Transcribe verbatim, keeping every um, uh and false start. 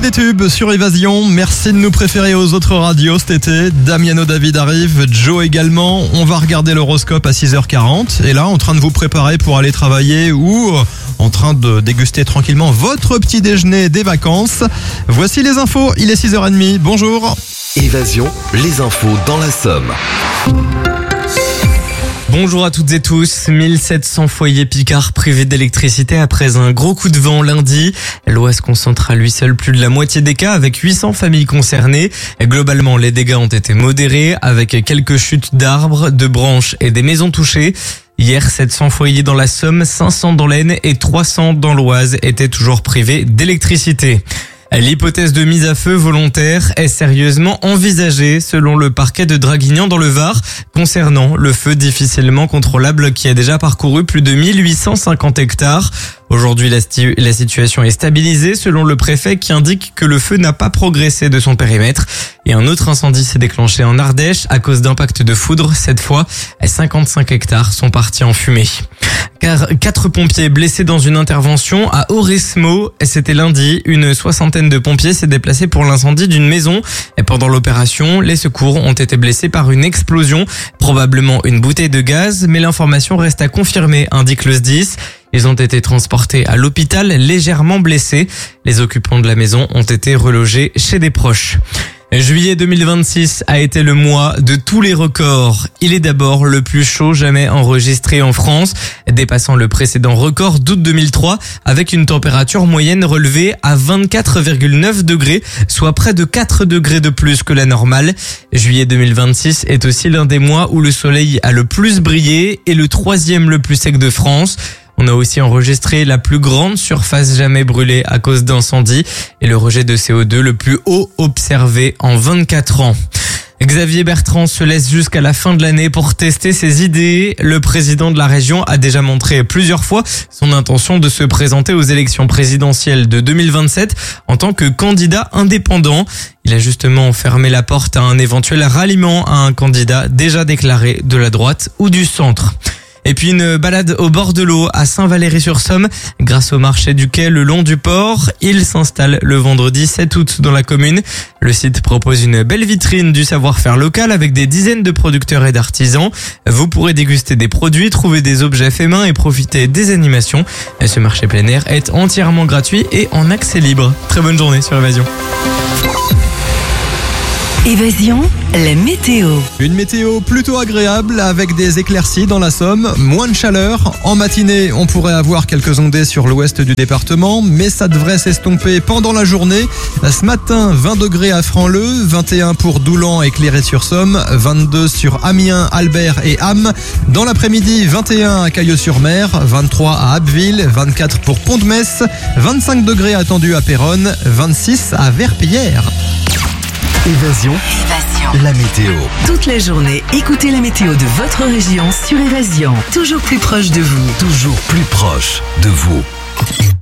des tubes sur Évasion. Merci de nous préférer aux autres radios cet été. Damiano David arrive, Joe également. On va regarder l'horoscope à six heures quarante. Et là, en train de vous préparer pour aller travailler ou en train de déguster tranquillement votre petit déjeuner des vacances. Voici les infos, il est six heures trente. Bonjour. Évasion, les infos dans la Somme. Bonjour à toutes et tous. mille sept cents foyers picards privés d'électricité après un gros coup de vent lundi. L'Oise concentre à lui seul plus de la moitié des cas avec huit cents familles concernées. Globalement, les dégâts ont été modérés avec quelques chutes d'arbres, de branches et des maisons touchées. Hier, sept cents foyers dans la Somme, cinq cents dans l'Aisne et trois cents dans l'Oise étaient toujours privés d'électricité. L'hypothèse de mise à feu volontaire est sérieusement envisagée selon le parquet de Draguignan dans le Var concernant le feu difficilement contrôlable qui a déjà parcouru plus de mille huit cent cinquante hectares. Aujourd'hui, la, sti- la situation est stabilisée selon le préfet qui indique que le feu n'a pas progressé de son périmètre. Et un autre incendie s'est déclenché en Ardèche à cause d'impact de foudre. Cette fois, cinquante-cinq hectares sont partis en fumée. Car quatre pompiers blessés dans une intervention à Auresmo. C'était lundi. Une soixantaine de pompiers s'est déplacée pour l'incendie d'une maison. Et pendant l'opération, les secours ont été blessés par une explosion, probablement une bouteille de gaz, mais l'information reste à confirmer, indique le S D I S. Ils ont été transportés à l'hôpital légèrement blessés. Les occupants de la maison ont été relogés chez des proches. Juillet deux mille vingt-six a été le mois de tous les records. Il est d'abord le plus chaud jamais enregistré en France, dépassant le précédent record d'août deux mille trois avec une température moyenne relevée à vingt-quatre virgule neuf degrés, soit près de quatre degrés de plus que la normale. Juillet deux mille vingt-six est aussi l'un des mois où le soleil a le plus brillé et le troisième le plus sec de France. On a aussi enregistré la plus grande surface jamais brûlée à cause d'incendie et le rejet de C O deux le plus haut observé en vingt-quatre ans. Xavier Bertrand se laisse jusqu'à la fin de l'année pour tester ses idées. Le président de la région a déjà montré plusieurs fois son intention de se présenter aux élections présidentielles de deux mille vingt-sept en tant que candidat indépendant. Il a justement fermé la porte à un éventuel ralliement à un candidat déjà déclaré de la droite ou du centre. Et puis une balade au bord de l'eau à Saint-Valery-sur-Somme. Grâce au marché du quai le long du port, il s'installe le vendredi sept août dans la commune. Le site propose une belle vitrine du savoir-faire local avec des dizaines de producteurs et d'artisans. Vous pourrez déguster des produits, trouver des objets faits main et profiter des animations. Ce marché plein air est entièrement gratuit et en accès libre. Très bonne journée sur Évasion. Évasion, la météo. Une météo plutôt agréable avec des éclaircies dans la Somme, moins de chaleur. En matinée, on pourrait avoir quelques ondées sur l'ouest du département, mais ça devrait s'estomper pendant la journée. Ce matin, vingt degrés à Franc-Leu, vingt et un pour Doulan et Cléré-sur-Somme, vingt-deux sur Amiens, Albert et Ham. Dans l'après-midi, vingt et un à Cailleux-sur-Mer, vingt-trois à Abbeville, vingt-quatre pour Pont-de-Metz, vingt-cinq degrés attendus à Péronne, vingt-six à Verpillière. Évasion, Évasion. la météo. Toute la journée, écoutez la météo de votre région sur Évasion. Toujours plus proche de vous. Toujours plus proche de vous.